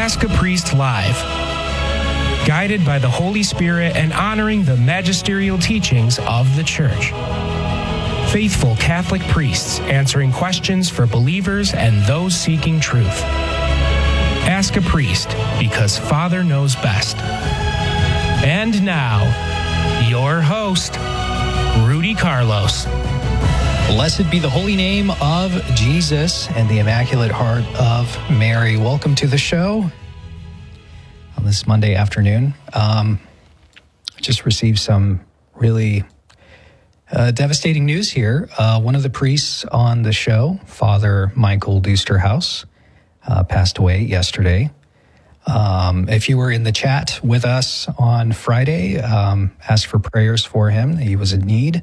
Ask a Priest Live. Guided by the Holy Spirit and honoring the magisterial teachings of the Church. Faithful Catholic priests answering questions for believers and those seeking truth. Ask a Priest, because Father knows best. And now, your host, Rudy Carlos. Blessed be the holy name of Jesus and the Immaculate Heart of Mary. Welcome to the show on this Monday afternoon. I just received some really devastating news here. One of the priests on the show, Father Michael Dusterhouse, passed away yesterday. If you were in the chat with us on Friday, asked for prayers for him. He was in need.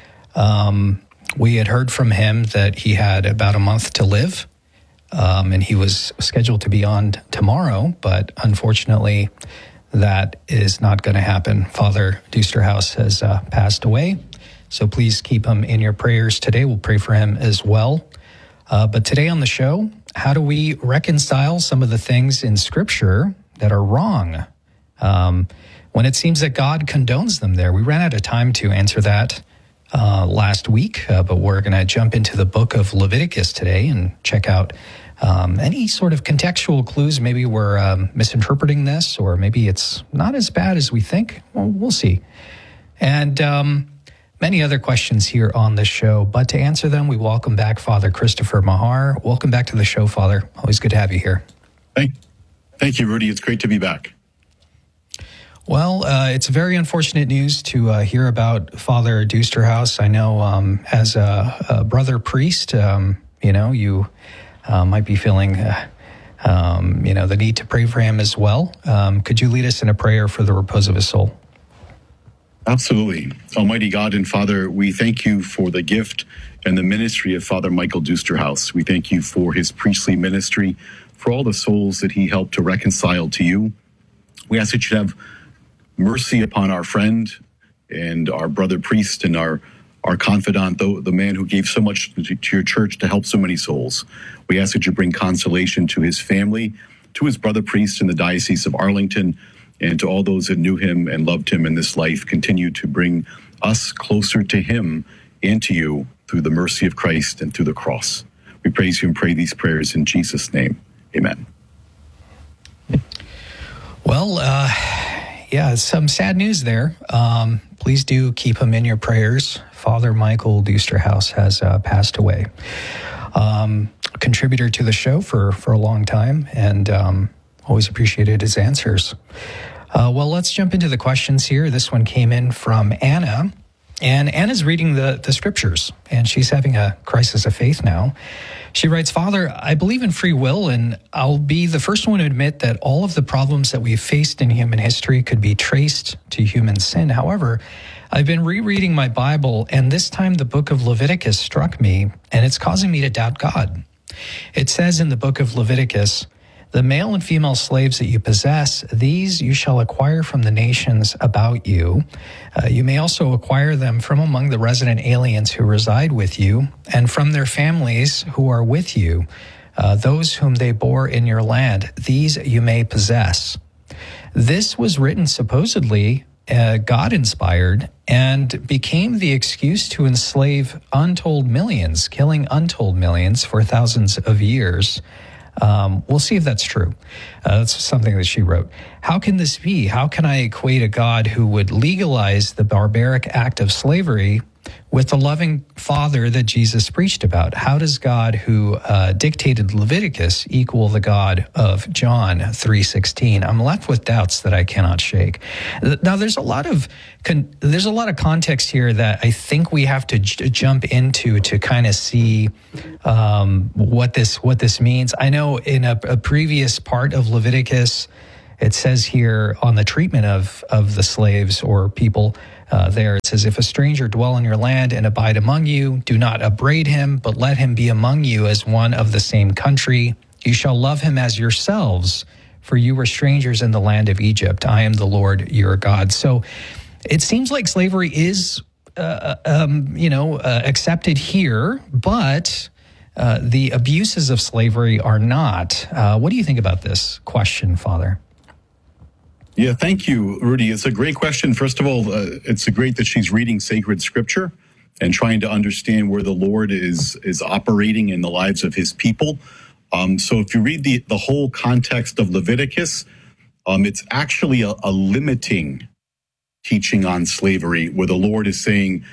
We had heard from him that he had about a month to live, and he was scheduled to be on tomorrow, but unfortunately, that is not going to happen. Father Dusterhouse has passed away, so please keep him in your prayers today. We'll pray for him as well. But today on the show, how do we reconcile some of the things in Scripture that are wrong when it seems that God condones them there? We ran out of time to answer that last week, but we're going to jump into the book of Leviticus today and check out any sort of contextual clues. Maybe we're misinterpreting this, or maybe it's not as bad as we think. Well, we'll see. And many other questions here on the show, but to answer them, we welcome back Father Christopher Mahar. Welcome back to the show, Father. Always good to have you here. Thank you, Rudy. It's great to be back. Well, it's very unfortunate news to hear about Father Dusterhouse. I know as a brother priest, you might be feeling, the need to pray for him as well. Could you lead us in a prayer for the repose of his soul? Absolutely. Almighty God and Father, we thank you for the gift and the ministry of Father Michael Dusterhouse. We thank you for his priestly ministry, for all the souls that he helped to reconcile to you. We ask that you have mercy upon our friend and our brother priest and our confidant, the man who gave so much to your church to help so many souls. We ask that you bring consolation to his family, to his brother priest in the Diocese of Arlington, and to all those that knew him and loved him in this life. Continue to bring us closer to him and to you through the mercy of Christ and through the cross. We praise you and pray these prayers in Jesus' name. Amen. Well, some sad news there. Please do keep him in your prayers. Father Michael Dusterhouse has passed away. A contributor to the show for a long time, and always appreciated his answers. Well, let's jump into the questions here. This one came in from Anna, and Anna's reading the scriptures, and she's having a crisis of faith now. She writes, Father, I believe in free will, and I'll be the first one to admit that all of the problems that we've faced in human history could be traced to human sin. However, I've been rereading my Bible, and this time the book of Leviticus struck me, and it's causing me to doubt God. It says in the book of Leviticus, the male and female slaves that you possess, these you shall acquire from the nations about you. You may also acquire them from among the resident aliens who reside with you, and from their families who are with you, those whom they bore in your land. These you may possess. This was written supposedly God-inspired and became the excuse to enslave untold millions, killing untold millions for thousands of years. We'll see if that's true. That's something that she wrote. How can this be? How can I equate a God who would legalize the barbaric act of slavery with the loving Father that Jesus preached about? How does God who dictated Leviticus equal the God of John 3:16? I'm left with doubts that I cannot shake. Now, there's a lot of context here that I think we have to jump into to kind of see what this means. I know in a previous part of Leviticus, it says here on the treatment of the slaves or people. There it says, if a stranger dwell in your land and abide among you, do not upbraid him, but let him be among you as one of the same country. You shall love him as yourselves, for you were strangers in the land of Egypt. I am the Lord your God. So it seems like slavery is, accepted here, but the abuses of slavery are not. What do you think about this question, Father? Yeah, thank you, Rudy. It's a great question. First of all, it's great that she's reading sacred scripture and trying to understand where the Lord is operating in the lives of his people. So if you read the whole context of Leviticus, it's actually a limiting teaching on slavery, where the Lord is saying,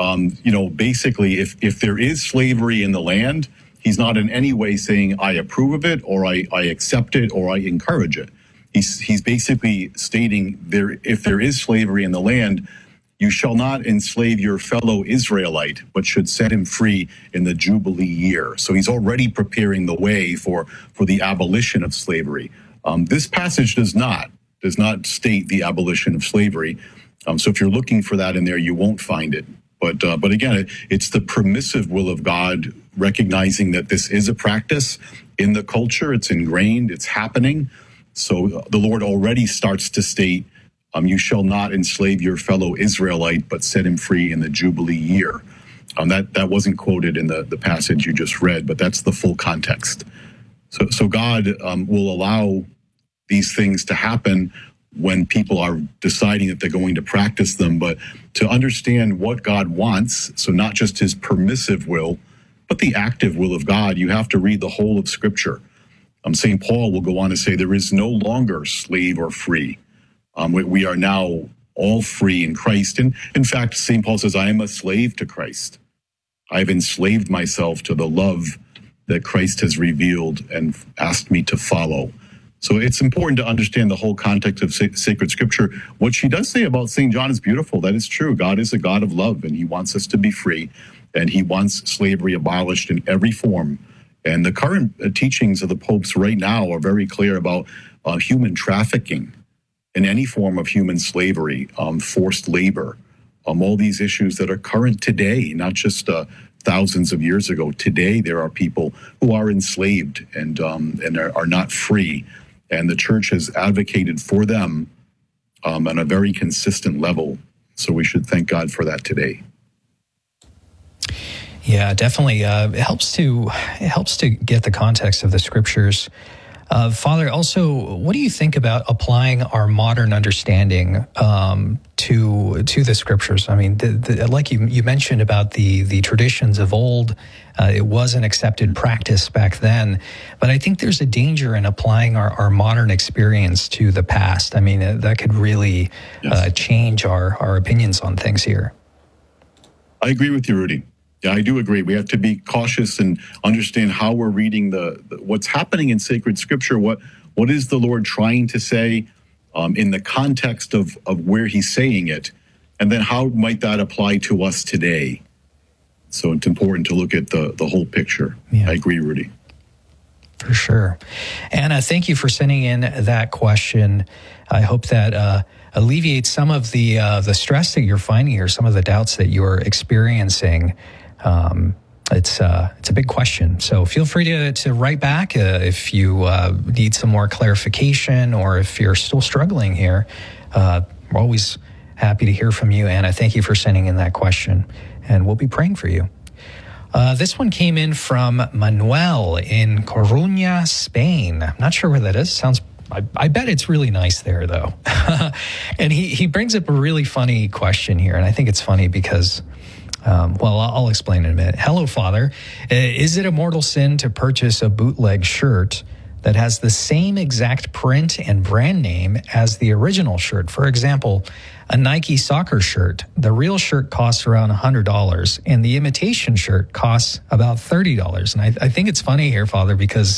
basically, if there is slavery in the land, he's not in any way saying, I approve of it, or I accept it, or I encourage it. He's basically stating, if there is slavery in the land, you shall not enslave your fellow Israelite, but should set him free in the Jubilee year. So he's already preparing the way for the abolition of slavery. This passage does not state the abolition of slavery. So if you're looking for that in there, you won't find it. But again, it's the permissive will of God, recognizing that this is a practice in the culture. It's ingrained. It's happening. So the Lord already starts to state, you shall not enslave your fellow Israelite, but set him free in the Jubilee year. That wasn't quoted in the passage you just read, but that's the full context. So God will allow these things to happen when people are deciding that they're going to practice them, but to understand what God wants, so not just his permissive will, but the active will of God, you have to read the whole of Scripture. St. Paul will go on to say there is no longer slave or free. We are now all free in Christ. And in fact, St. Paul says, I am a slave to Christ. I've enslaved myself to the love that Christ has revealed and asked me to follow. So it's important to understand the whole context of sacred scripture. What she does say about St. John is beautiful. That is true. God is a God of love, and he wants us to be free, and he wants slavery abolished in every form. And the current teachings of the popes right now are very clear about human trafficking in any form of human slavery, forced labor, all these issues that are current today, not just thousands of years ago. Today, there are people who are enslaved and are not free. And the church has advocated for them on a very consistent level. So we should thank God for that today. Yeah, definitely. It helps to get the context of the scriptures. Father, also, what do you think about applying our modern understanding to the scriptures? I mean, like you mentioned about the traditions of old, it was an accepted practice back then, but I think there's a danger in applying our modern experience to the past. I mean, that could really change our opinions on things here. I agree with you, Rudy. Yeah, I do agree. We have to be cautious and understand how we're reading the what's happening in sacred scripture. What is the Lord trying to say in the context of where he's saying it? And then how might that apply to us today? So it's important to look at the whole picture. Yeah. I agree, Rudy. For sure. Anna, thank you for sending in that question. I hope that alleviates some of the stress that you're finding here, some of the doubts that you're experiencing. It's a big question. So feel free to write back if you need some more clarification or if you're still struggling here. We're always happy to hear from you, Anna. Thank you for sending in that question, and we'll be praying for you. This one came in from Manuel in Coruña, Spain. I'm not sure where that is. I bet it's really nice there, though. And he brings up a really funny question here, and I think it's funny because... I'll explain in a minute. Hello, Father. Is it a mortal sin to purchase a bootleg shirt that has the same exact print and brand name as the original shirt? For example, a Nike soccer shirt. The real shirt costs around $100, and the imitation shirt costs about $30. And I think it's funny here, Father, because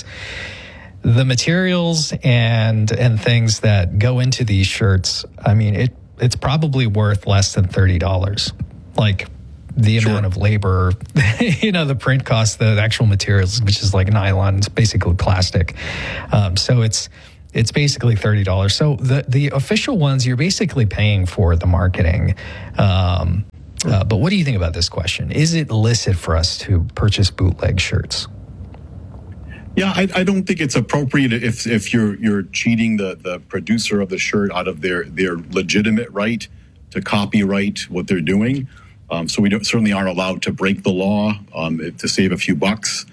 the materials and things that go into these shirts, I mean, it's probably worth less than $30. Like... the amount of labor, the print cost, the actual materials, which is like nylon, it's basically plastic. So it's basically $30. So the official ones, you're basically paying for the marketing. But what do you think about this question? Is it illicit for us to purchase bootleg shirts? Yeah, I don't think it's appropriate if you're cheating the producer of the shirt out of their legitimate right to copyright what they're doing. So we certainly aren't allowed to break the law to save a few bucks.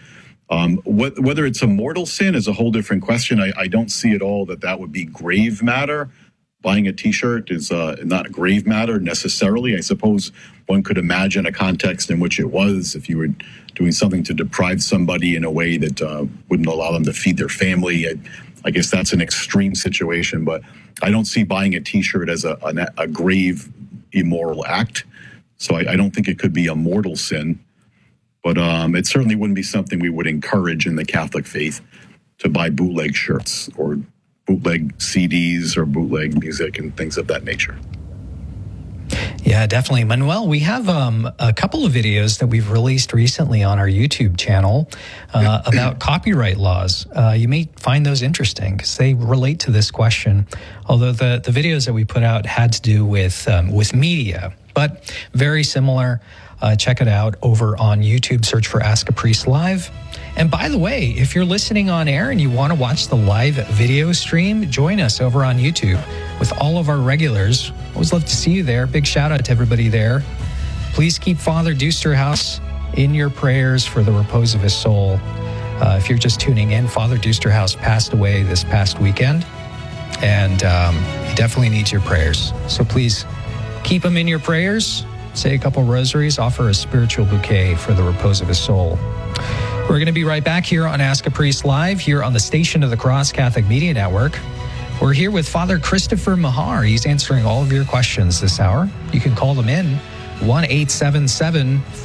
Whether it's a mortal sin is a whole different question. I don't see at all that would be grave matter. Buying a T-shirt is not a grave matter necessarily. I suppose one could imagine a context in which it was, if you were doing something to deprive somebody in a way that wouldn't allow them to feed their family. I guess that's an extreme situation, but I don't see buying a T-shirt as a grave immoral act. So I don't think it could be a mortal sin, but it certainly wouldn't be something we would encourage in the Catholic faith, to buy bootleg shirts or bootleg CDs or bootleg music and things of that nature. Yeah, definitely. Manuel, we have a couple of videos that we've released recently on our YouTube channel about copyright laws. You may find those interesting because they relate to this question, although the videos that we put out had to do with media, but very similar. Check it out over on YouTube. Search for Ask a Priest Live. And by the way, if you're listening on air and you want to watch the live video stream, join us over on YouTube with all of our regulars. Always love to see you there. Big shout out to everybody there. Please keep Father Dusterhouse in your prayers for the repose of his soul. If you're just tuning in, Father Dusterhouse passed away this past weekend, and he definitely needs your prayers. So please keep him in your prayers. Say a couple rosaries, offer a spiritual bouquet for the repose of his soul. We're going to be right back here on Ask a Priest Live, here on the Station of the Cross Catholic Media Network. We're here with Father Christopher Mahar. He's answering all of your questions this hour. You can call them in,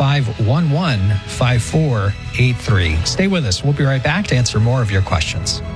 1-877-511-5483. Stay with us. We'll be right back to answer more of your questions.